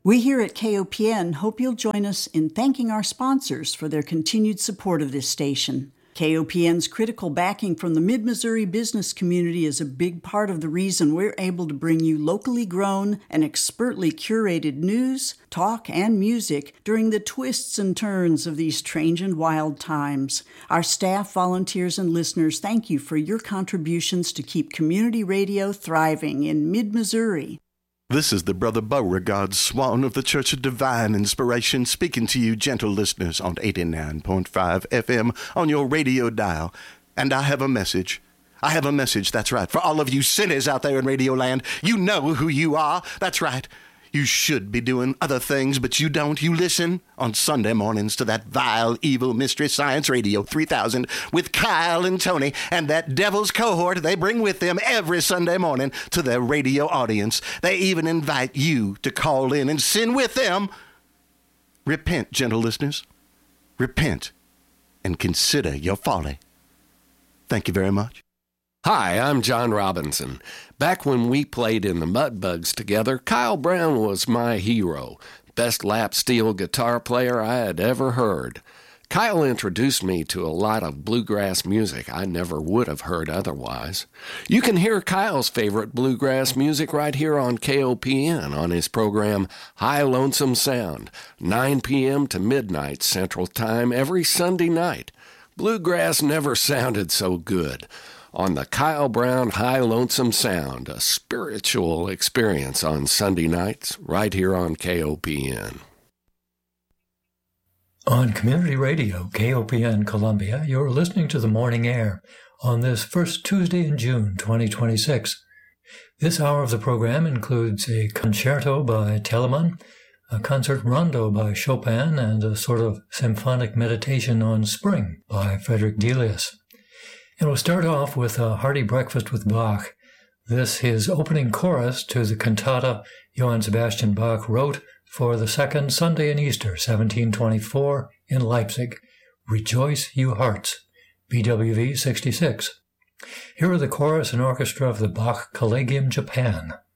We here at KOPN hope you'll join us in thanking our sponsors for their continued support of this station. KOPN's critical backing from the Mid-Missouri business community is a big part of the reason we're able to bring you locally grown and expertly curated news, talk, and music during the twists and turns of these strange and wild times. Our staff, volunteers, and listeners thank you for your contributions to keep community radio thriving in Mid-Missouri. This is the Brother Beauregard Swan of the Church of Divine Inspiration speaking to you, gentle listeners, on 89.5 FM on your radio dial. And I have a message. That's right. For all of you sinners out there in Radio Land, you know who you are. That's right. You should be doing other things, but you don't. You listen on Sunday mornings to that vile, evil Mystery Science Radio 3000 with Kyle and Tony and that devil's cohort they bring with them every Sunday morning to their radio audience. They even invite you to call in and sin with them. Repent, gentle listeners. Repent and consider your folly. Thank you very much. Hi, I'm John Robinson. Back when we played in the Mudbugs together, Kyle Brown was my hero, best lap steel guitar player I had ever heard. Kyle introduced me to a lot of bluegrass music I never would have heard otherwise. You can hear Kyle's favorite bluegrass music right here on KOPN on his program High Lonesome Sound, 9 p.m. to midnight Central Time every Sunday night. Bluegrass never sounded so good. On the Kyle Brown High Lonesome Sound, a spiritual experience on Sunday nights, right here on KOPN. On Community Radio, KOPN Columbia, you're listening to The Morning Air on this first Tuesday in June 2026. This hour of the program includes a concerto by Telemann, a concert rondo by Chopin, and a sort of symphonic meditation on spring by Frederick Delius. And we'll start off with a hearty breakfast with Bach. This his opening chorus to the cantata Johann Sebastian Bach wrote for the second Sunday in Easter, 1724, in Leipzig. Rejoice, you hearts, BWV 66. Here are the chorus and orchestra of the Bach Collegium Japan.